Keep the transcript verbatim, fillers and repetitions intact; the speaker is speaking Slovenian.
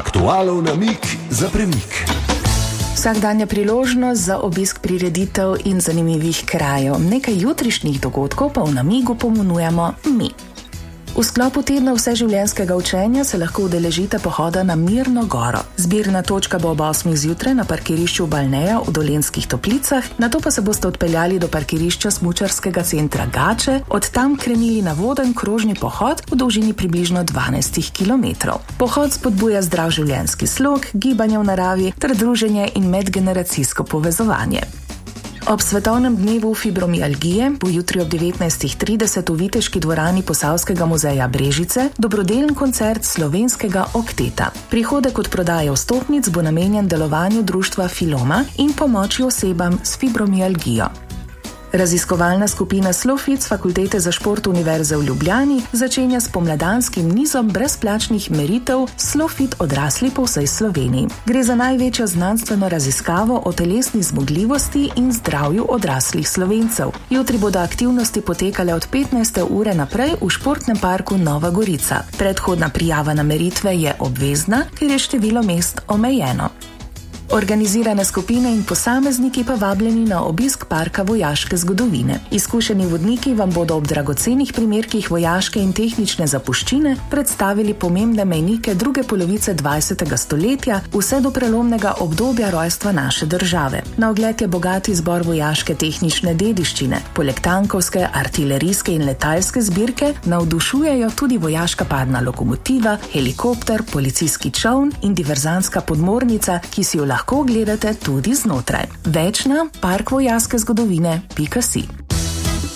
Aktualov namig za premik. Vsak dan je priložnost za obisk prireditev in zanimivih krajev. Nekaj jutrišnjih dogodkov pa v namigu pomenujemo mi. V sklopu tedna vseživljenjskega učenja se lahko udeležite pohoda na Mirno goro. Zbirna točka bo ob osmih zjutraj na parkirišču Balneja v Dolenjskih Toplicah, nato pa se boste odpeljali do parkirišča smučarskega centra Gače, od tam krenili na voden krožni pohod v dolžini približno dvanajst kilometrov. Pohod spodbuja zdrav življenjski slog, gibanje v naravi ter druženje in medgeneracijsko povezovanje. Ob svetovnem dnevu fibromialgije bo jutri ob devetnajst trideset v Viteški dvorani Posavskega muzeja Brežice dobrodelen koncert slovenskega okteta. Prihodek od prodaje vstopnic bo namenjen delovanju društva Filoma in pomoči osebam s fibromialgijo. Raziskovalna skupina SLOfit z Fakultete za šport Univerze v Ljubljani začenja s pomladanskim nizom brezplačnih meritev SLOfit odrasli po vsej Sloveniji. Gre za največjo znanstveno raziskavo o telesni zmogljivosti in zdravju odraslih Slovencev. Jutri bodo aktivnosti potekale od petnajste ure naprej v športnem parku Nova Gorica. Predhodna prijava na meritve je obvezna, ker je število mest omejeno. Organizirane skupine in posamezniki pa vabljeni na obisk parka vojaške zgodovine. Izkušeni vodniki vam bodo ob dragocenih primerkih vojaške in tehnične zapuščine predstavili pomembne mejnike druge polovice dvajsetega stoletja, vse do prelomnega obdobja rojstva naše države. Na ogled je bogat izbor vojaške tehnične dediščine. Poleg tankovske, artilerijske in letalske zbirke navdušujejo tudi vojaška parna lokomotiva, helikopter, policijski čoln in diverzantska podmornica, ki si jo lahko lahko gledate tudi znotraj. Več na park vojaške zgodovine pika si.